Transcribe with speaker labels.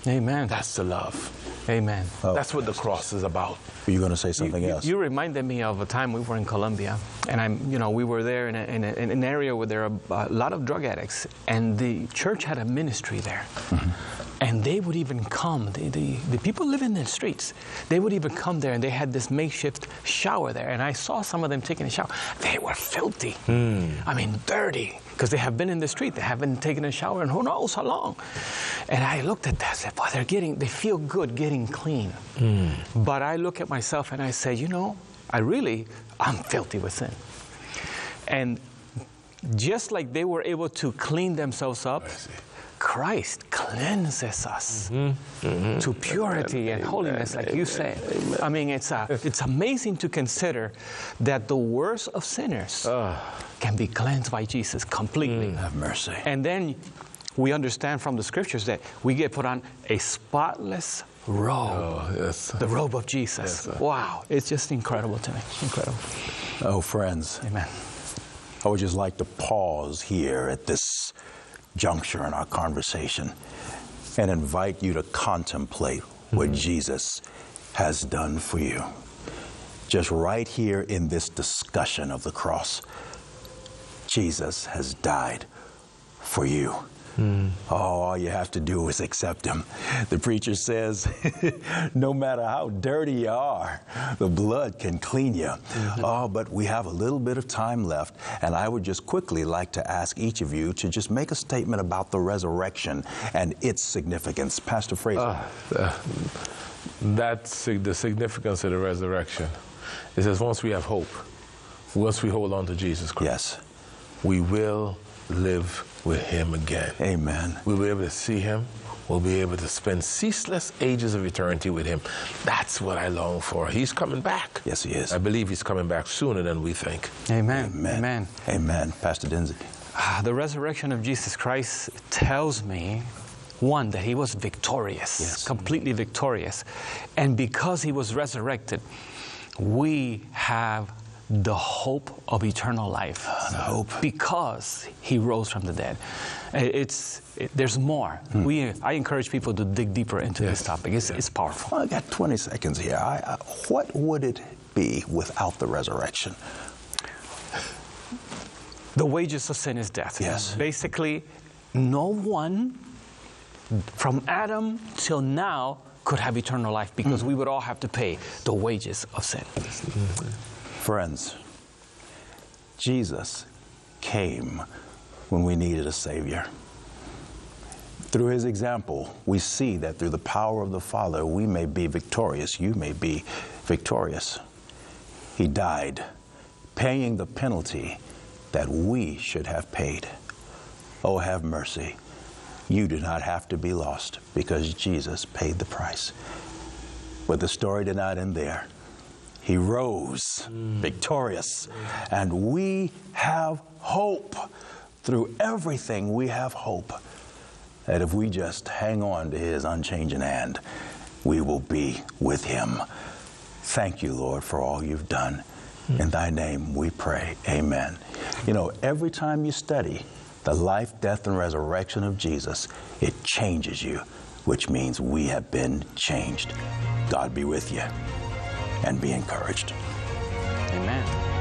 Speaker 1: Amen.
Speaker 2: That's the love.
Speaker 1: Amen.
Speaker 3: Oh.
Speaker 2: That's what the cross is about.
Speaker 3: Were you going to say something else?
Speaker 1: You reminded me of a time we were in Colombia, and we were there in an area where there are a lot of drug addicts, and the church had a ministry there. Mm-hmm. And they would even come, the people living in the streets, they would even come there, and they had this makeshift shower there. And I saw some of them taking a shower. They were filthy. I mean, dirty, because they have been in the street. They haven't taken a shower in who knows how long. And I looked at that and said, boy, they feel good getting clean. But I look at myself and I say, I'm filthy with sin. And just like they were able to clean themselves up, Christ cleanses us to purity and holiness, like you say. I mean, it's amazing to consider that the worst of sinners can be cleansed by Jesus completely.
Speaker 3: Have mercy.
Speaker 1: And then we understand from the scriptures that we get put on a spotless robe.
Speaker 2: Oh, yes.
Speaker 1: The robe of Jesus. Yes, wow. It's just incredible to me. Incredible.
Speaker 3: Oh, friends.
Speaker 1: Amen.
Speaker 3: I would just like to pause here at this juncture in our conversation and invite you to contemplate what Jesus has done for you. Just right here in this discussion of the cross, Jesus has died for you. All you have to do is accept him. The preacher says, no matter how dirty you are, the blood can clean you. But we have a little bit of time left, and I would just quickly like to ask each of you to just make a statement about the resurrection and its significance. Pastor Fraser.
Speaker 2: That's the significance of the resurrection. It says once we have hope, once we hold on to Jesus Christ, we will live with him again.
Speaker 3: Amen.
Speaker 2: We'll be able to see him. We'll be able to spend ceaseless ages of eternity with him. That's what I long for. He's coming back.
Speaker 3: Yes, he is.
Speaker 2: I believe he's coming back sooner than we think.
Speaker 1: Amen.
Speaker 3: Amen.
Speaker 1: Amen.
Speaker 3: Amen. Pastor Dinzey.
Speaker 1: The resurrection of Jesus Christ tells me, one, that he was victorious, completely victorious. And because he was resurrected, we have the hope of eternal life.
Speaker 3: The hope.
Speaker 1: Because he rose from the dead. There's more. I encourage people to dig deeper into this topic. It's powerful.
Speaker 3: Well, I got 20 seconds here. What would it be without the resurrection?
Speaker 1: The wages of sin is death.
Speaker 3: Yes.
Speaker 1: Basically, no one from Adam till now could have eternal life because we would all have to pay the wages of sin.
Speaker 3: Friends, Jesus came when we needed a Savior. Through his example, we see that through the power of the Father, we may be victorious. You may be victorious. He died, paying the penalty that we should have paid. Oh, have mercy. You do not have to be lost because Jesus paid the price. But the story did not end there. He rose victorious, and we have hope. Through everything, we have hope that if we just hang on to his unchanging hand, we will be with him. Thank you, Lord, for all you've done. In thy name we pray. Amen. You know, every time you study the life, death, and resurrection of Jesus, it changes you, which means we have been changed. God be with you. And be encouraged.
Speaker 1: Amen.